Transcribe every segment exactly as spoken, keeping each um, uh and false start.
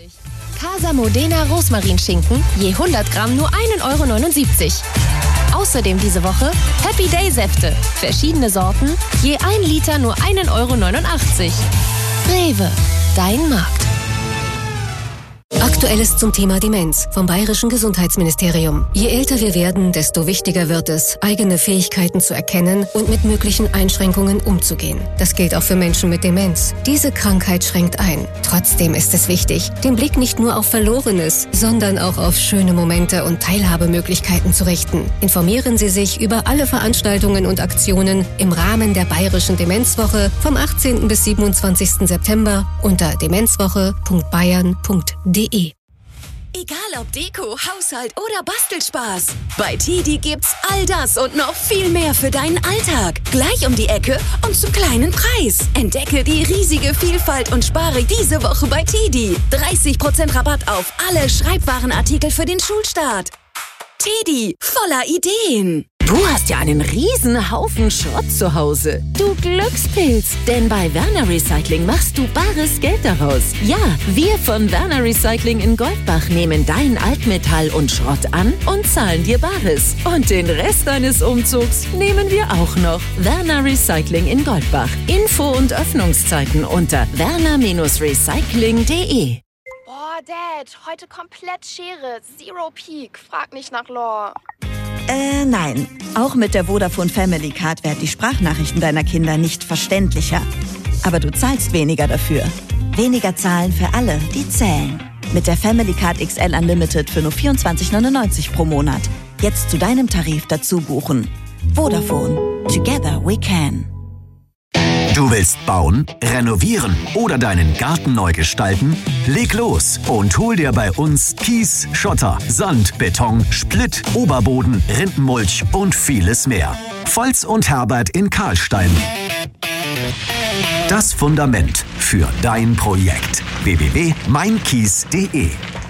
neunundsiebzig. Casa Modena Rosmarinschinken, je hundert Gramm nur ein Euro neunundsiebzig. Außerdem diese Woche Happy Day Säfte, verschiedene Sorten, je ein Liter nur ein Euro neunundachtzig. Rewe, dein Markt. Aktuelles zum Thema Demenz vom Bayerischen Gesundheitsministerium. Je älter wir werden, desto wichtiger wird es, eigene Fähigkeiten zu erkennen und mit möglichen Einschränkungen umzugehen. Das gilt auch für Menschen mit Demenz. Diese Krankheit schränkt ein. Trotzdem ist es wichtig, den Blick nicht nur auf Verlorenes, sondern auch auf schöne Momente und Teilhabemöglichkeiten zu richten. Informieren Sie sich über alle Veranstaltungen und Aktionen im Rahmen der Bayerischen Demenzwoche vom achtzehnten bis siebenundzwanzigsten September unter demenzwoche punkt bayern punkt de. Egal ob Deko, Haushalt oder Bastelspaß. Bei Tedi gibt's all das und noch viel mehr für deinen Alltag. Gleich um die Ecke und zum kleinen Preis. Entdecke die riesige Vielfalt und spare diese Woche bei Tedi. dreißig Prozent Rabatt auf alle Schreibwarenartikel für den Schulstart. Tedi, voller Ideen. Du hast ja einen riesen Haufen Schrott zu Hause. Du Glückspilz, denn bei Werner Recycling machst du bares Geld daraus. Ja, wir von Werner Recycling in Goldbach nehmen dein Altmetall und Schrott an und zahlen dir Bares. Und den Rest deines Umzugs nehmen wir auch noch. Werner Recycling in Goldbach. Info und Öffnungszeiten unter werner Recycling punkt de. Boah, Dad, heute komplett Schere. Zero Peak. Frag nicht nach Lore. Äh, nein. Auch mit der Vodafone Family Card werden die Sprachnachrichten deiner Kinder nicht verständlicher. Aber du zahlst weniger dafür. Weniger zahlen für alle, die zählen. Mit der Family Card X L Unlimited für nur vierundzwanzig neunundneunzig pro Monat. Jetzt zu deinem Tarif dazu buchen. Vodafone. Together we can. Du willst bauen, renovieren oder deinen Garten neu gestalten? Leg los und hol dir bei uns Kies, Schotter, Sand, Beton, Splitt, Oberboden, Rindenmulch und vieles mehr. Volz und Herbert in Karlstein. Das Fundament für dein Projekt. w w w punkt mein kies punkt de.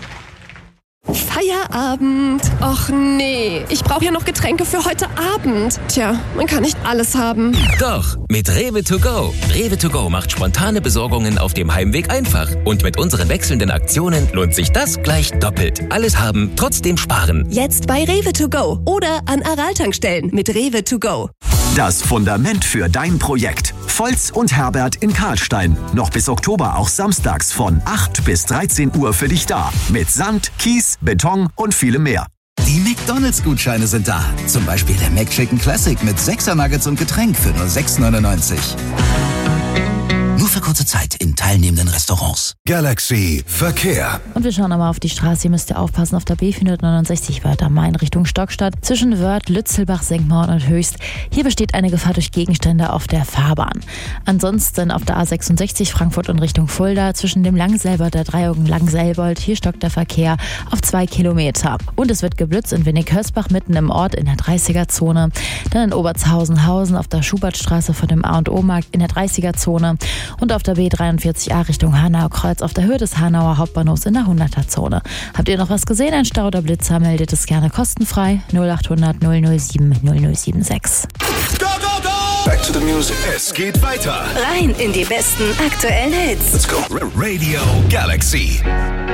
Feierabend. Och nee, ich brauche ja noch Getränke für heute Abend. Tja, man kann nicht alles haben. Doch, mit Rewe to go. Rewe to go macht spontane Besorgungen auf dem Heimweg einfach. Und mit unseren wechselnden Aktionen lohnt sich das gleich doppelt. Alles haben, trotzdem sparen. Jetzt bei Rewe to go oder an Aral-Tankstellen mit Rewe to go. Das Fundament für dein Projekt. Volz und Herbert in Karlstein. Noch bis Oktober auch samstags von acht bis dreizehn Uhr für dich da. Mit Sand, Kies, Beton und vielem mehr. Die McDonalds-Gutscheine sind da. Zum Beispiel der McChicken Classic mit sechser Nuggets und Getränk für nur sechs neunundneunzig. Nur für kurze Zeit in teilnehmenden Restaurants. Galaxy Verkehr. Und wir schauen nochmal auf die Straße. Hier müsst ihr aufpassen auf der B vierhundertneunundsechzig Wörth am Main Richtung Stockstadt. Zwischen Wörth, Lützelbach, Senkmauern und Höchst. Hier besteht eine Gefahr durch Gegenstände auf der Fahrbahn. Ansonsten auf der A sechsundsechzig Frankfurt und Richtung Fulda. Zwischen dem Langselbold, der Dreiecken Langselbold. Hier stockt der Verkehr auf zwei Kilometer. Und es wird geblitzt in Winnig-Hösbach mitten im Ort in der dreißiger-Zone. Dann in Obertshausen-Hausen auf der Schubertstraße vor dem A und O-Markt in der dreißiger-Zone. Und auf der B dreiundvierzig A Richtung Hanau-Kreuz auf der Höhe des Hanauer Hauptbahnhofs in der hunderter-Zone. Habt ihr noch was gesehen, ein Stau oder Blitzer, meldet es gerne kostenfrei null acht hundert null null sieben null null sieben sechs. Go, go, go! Back to the music. Es geht weiter. Rein in die besten aktuellen Hits. Let's go. Radio Galaxy.